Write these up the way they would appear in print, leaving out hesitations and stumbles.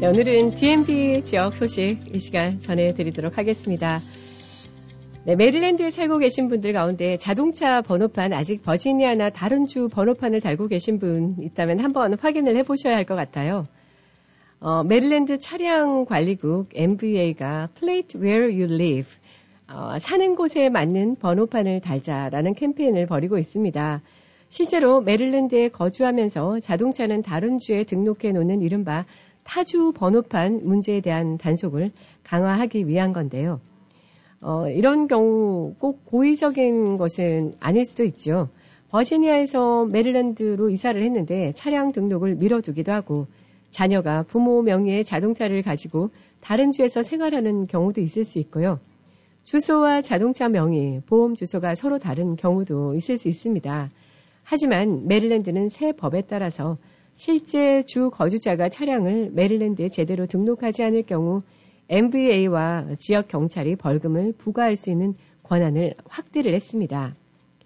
네, 오늘은 DMV 지역 소식 이 시간 전해드리도록 하겠습니다. 네, 메릴랜드에 살고 계신 분들 가운데 자동차 번호판 아직 버지니아나 다른 주 번호판을 달고 계신 분 있다면 한번 확인을 해보셔야 할 것 같아요. 메릴랜드 차량관리국 MVA가 Plate Where You Live, 사는 곳에 맞는 번호판을 달자라는 캠페인을 벌이고 있습니다. 실제로 메릴랜드에 거주하면서 자동차는 다른 주에 등록해 놓는 이른바 타주 번호판 문제에 대한 단속을 강화하기 위한 건데요. 이런 경우 꼭 고의적인 것은 아닐 수도 있죠. 버지니아에서 메릴랜드로 이사를 했는데 차량 등록을 미뤄두기도 하고 자녀가 부모 명의의 자동차를 가지고 다른 주에서 생활하는 경우도 있을 수 있고요. 주소와 자동차 명의, 보험 주소가 서로 다른 경우도 있을 수 있습니다. 하지만 메릴랜드는 새 법에 따라서 실제 주 거주자가 차량을 메릴랜드에 제대로 등록하지 않을 경우 MVA와 지역 경찰이 벌금을 부과할 수 있는 권한을 확대를 했습니다.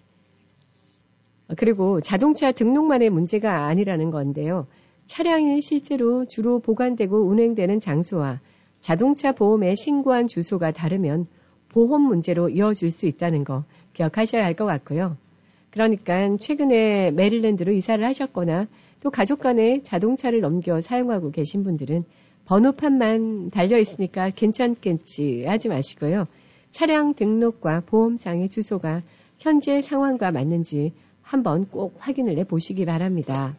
그리고 자동차 등록만의 문제가 아니라는 건데요. 차량이 실제로 주로 보관되고 운행되는 장소와 자동차 보험에 신고한 주소가 다르면 보험 문제로 이어질 수 있다는 거 기억하셔야 할 것 같고요. 그러니까 최근에 메릴랜드로 이사를 하셨거나 또 가족 간에 자동차를 넘겨 사용하고 계신 분들은 번호판만 달려있으니까 괜찮겠지 하지 마시고요. 차량 등록과 보험상의 주소가 현재 상황과 맞는지 한번 꼭 확인을 해보시기 바랍니다.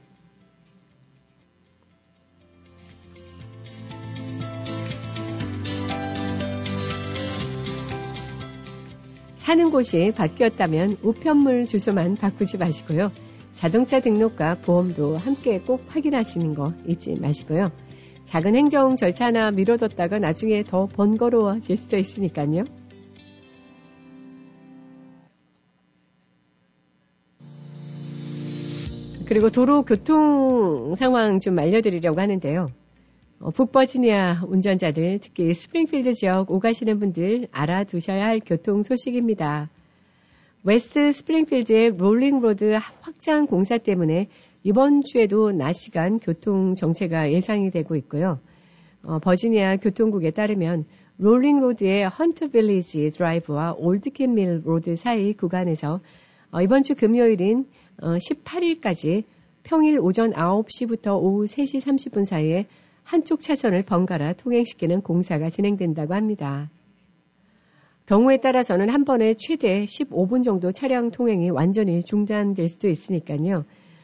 사는 곳이 바뀌었다면 우편물 주소만 바꾸지 마시고요. 자동차 등록과 보험도 함께 꼭 확인하시는 거 잊지 마시고요. 작은 행정 절차 하나 미뤄뒀다가 나중에 더 번거로워질 수도 있으니까요. 그리고 도로 교통 상황 좀 알려드리려고 하는데요. 북버지니아 운전자들, 특히 스프링필드 지역 오가시는 분들 알아두셔야 할 교통 소식입니다. 웨스트 스프링필드의 롤링 로드 확장 공사 때문에 이번 주에도 낮 시간 교통 정체가 예상이 되고 있고요. 버지니아 교통국에 따르면 롤링 로드의 헌트 빌리지 드라이브와 올드캠 밀 로드 사이 구간에서 이번 주 금요일인 18일까지 평일 오전 9시부터 오후 3시 30분 사이에 한쪽 차선을 번갈아 통행시키는 공사가 진행된다고 합니다. 경우에 따라서는 한 번에 최대 15분 정도 차량 통행이 완전히 중단될 수도 있으니까요.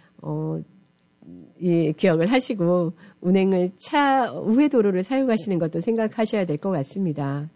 예, 기억을 하시고 운행을 차 우회 도로를 사용하시는 것도 생각하셔야 될 것 같습니다.